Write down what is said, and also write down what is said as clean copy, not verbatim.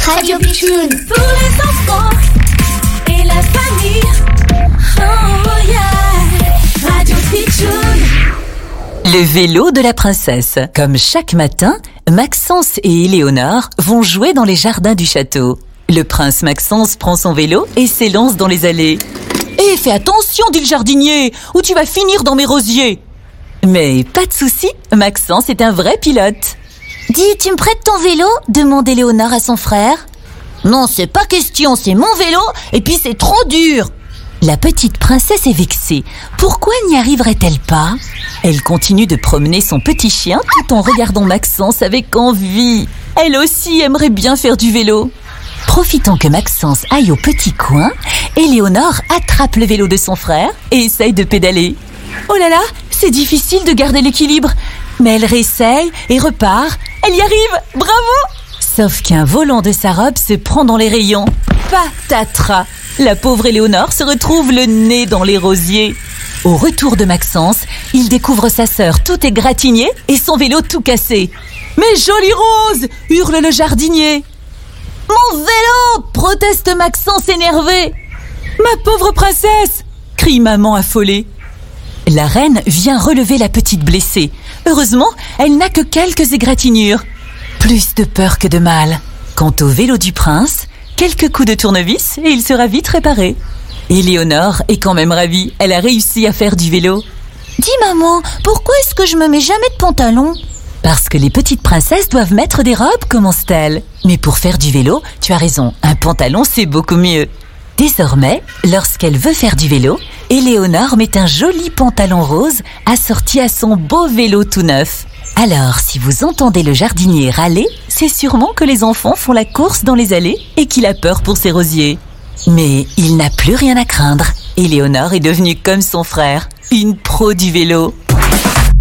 Radio Pitchoun, pour les enfants et la famille. Oh yeah, Radio Pitchoun. Le vélo de la princesse. Comme chaque matin, Maxence et Éléonore vont jouer dans les jardins du château. Le prince Maxence prend son vélo et s'élance dans les allées. « Hé, fais attention, dit le jardinier, ou tu vas finir dans mes rosiers !» Mais pas de souci, Maxence est un vrai pilote. « Dis, tu me prêtes ton vélo ?» demande Éléonore à son frère. « Non, c'est pas question, c'est mon vélo, et puis c'est trop dur !» La petite princesse est vexée. Pourquoi n'y arriverait-elle pas ? Elle continue de promener son petit chien tout en regardant Maxence avec envie. Elle aussi aimerait bien faire du vélo. Profitant que Maxence aille au petit coin, Éléonore attrape le vélo de son frère et essaye de pédaler. Oh là là, c'est difficile de garder l'équilibre. Mais elle réessaye et repart. Elle y arrive, bravo ! Sauf qu'un volant de sa robe se prend dans les rayons. Patatras ! La pauvre Éléonore se retrouve le nez dans les rosiers. Au retour de Maxence, il découvre sa sœur toute égratignée et son vélo tout cassé. « Mais jolie Rose !» hurle le jardinier. « Mon vélo !» proteste Maxence énervé. « Ma pauvre princesse !» crie maman affolée. La reine vient relever la petite blessée. Heureusement, elle n'a que quelques égratignures. Plus de peur que de mal. Quant au vélo du prince, quelques coups de tournevis et il sera vite réparé. Éléonore est quand même ravie, elle a réussi à faire du vélo. « Dis maman, pourquoi est-ce que je me mets jamais de pantalon ?» Parce que les petites princesses doivent mettre des robes, commence-t-elle. Mais pour faire du vélo, tu as raison, un pantalon c'est beaucoup mieux. Désormais, lorsqu'elle veut faire du vélo, Éléonore met un joli pantalon rose assorti à son beau vélo tout neuf. Alors, si vous entendez le jardinier râler, c'est sûrement que les enfants font la course dans les allées et qu'il a peur pour ses rosiers. Mais il n'a plus rien à craindre. Éléonore est devenue comme son frère, une pro du vélo.